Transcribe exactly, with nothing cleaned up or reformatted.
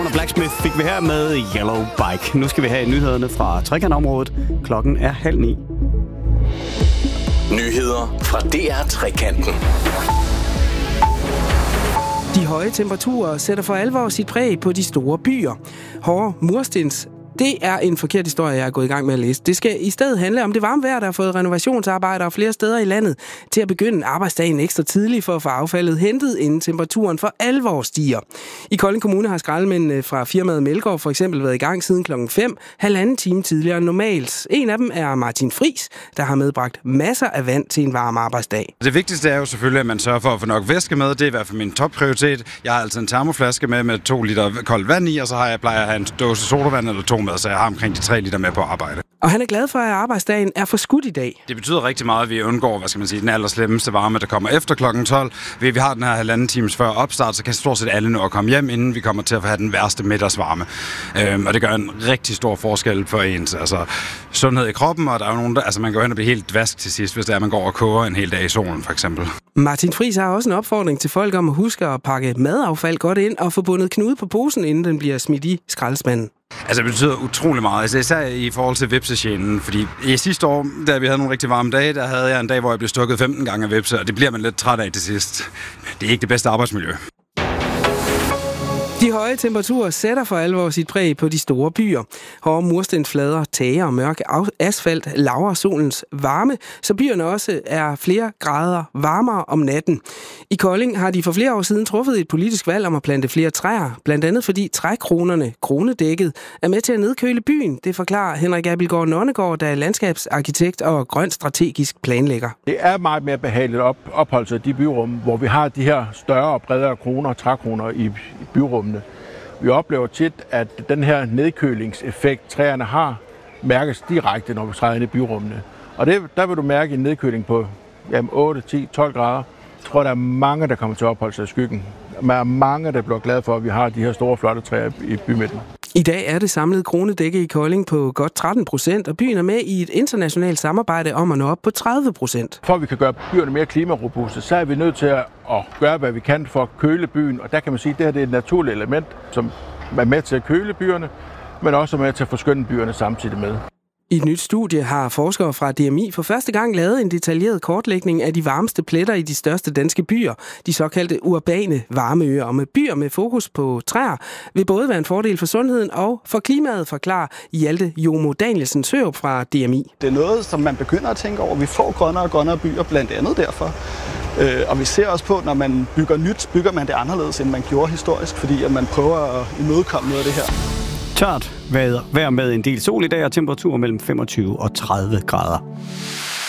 Under Blacksmith fik vi her med Yellow Bike. Nu skal vi have nyhederne fra trekantområdet. Klokken er halv ni. Nyheder fra D R Trekanten. De høje temperaturer sætter for alvor sit præg på de store byer. Hårde murstens. Det er en forkert historie, jeg er gået i gang med at læse. Det skal i stedet handle om det varme vejr, der har fået renovationsarbejdere flere steder i landet til at begynde arbejdsdagen ekstra tidligt for at få affaldet hentet, inden temperaturen for alvor stiger. I Kolding Kommune har skraldemændene fra firmaet Melgaard for eksempel været i gang siden klokken fem, halvanden time tidligere end normalt. En af dem er Martin Friis, der har medbragt masser af vand til en varm arbejdsdag. Det vigtigste er jo selvfølgelig, at man sørger for at få nok væske med. Det er i hvert fald min topprioritet. Jeg har altså en termoflaske med med to liter koldt vand i, og så har jeg plejer at have en dåse sodavand eller to med, så jeg har omkring de tre liter med på arbejde. Og han er glad for, at arbejdsdagen er forskudt i dag. Det betyder rigtig meget, at vi undgår, hvad skal man sige, den allerslemmeste varme, der kommer efter klokken tolv. Vi har den her halvanden times før opstart, så kan stort set alle nå at komme hjem, inden vi kommer til at have den værste middagsvarme. Øhm, og det gør en rigtig stor forskel for ens altså, sundhed i kroppen, og der er jo nogen, der, altså man går hen og bliver helt dvask til sidst, hvis det er, man går og koger en hel dag i solen, for eksempel. Martin Friis har også en opfordring til folk om at huske at pakke madaffald godt ind og få bundet knude på posen, inden den bliver smidt i skraldespanden. Altså, det betyder utrolig meget, altså, især i forhold til vepsesjælen, fordi i sidste år, da vi havde nogle rigtig varme dage, der havde jeg en dag, hvor jeg blev stukket femten gange af vepse, og det bliver man lidt træt af til sidst. Det er ikke det bedste arbejdsmiljø. De høje temperaturer sætter for alvor sit præg på de store byer. Hårde murstensflader, tage og mørk asfalt laver solens varme, så byerne også er flere grader varmere om natten. I Kolding har de for flere år siden truffet et politisk valg om at plante flere træer, blandt andet fordi trækronerne, kronedækket, er med til at nedkøle byen. Det forklarer Henrik Abildgaard Nonnegård, der er landskabsarkitekt og grøn strategisk planlægger. Det er meget mere behageligt at opholde sig i de byrum, hvor vi har de her større og bredere kroner, trækroner i byrummene. Vi oplever tit, at den her nedkølingseffekt, træerne har, mærkes direkte, når vi træder ind i byrummene. Og det, der vil du mærke en nedkøling på jamen, otte, ti, tolv grader. Jeg tror, der er mange, der kommer til at opholde sig i skyggen. Der er mange, der bliver glade for, at vi har de her store, flotte træer i bymidten. I dag er det samlede kronedække i Kolding på godt tretten procent, og byen er med i et internationalt samarbejde om at nå op på tredive procent. For at vi kan gøre byerne mere klimarobuste, så er vi nødt til at gøre, hvad vi kan for at køle byen. Og der kan man sige, at det her det er et naturligt element, som er med til at køle byerne, men også med til at forskønne byerne samtidig med. I et nyt studie har forskere fra D M I for første gang lavet en detaljeret kortlægning af de varmeste pletter i de største danske byer, de såkaldte urbane varmeøer. Og med byer med fokus på træer vil både være en fordel for sundheden og for klimaet, forklarer Hjalte Jomo Danielsen Sørup fra D M I. Det er noget, som man begynder at tænke over. Vi får grønnere og grønnere byer, blandt andet derfor. Og vi ser også på, når man bygger nyt, bygger man det anderledes, end man gjorde historisk, fordi at man prøver at imødekomme noget af det her. Tørt vejr med en del sol i dag og temperatur mellem femogtyve og tredive grader.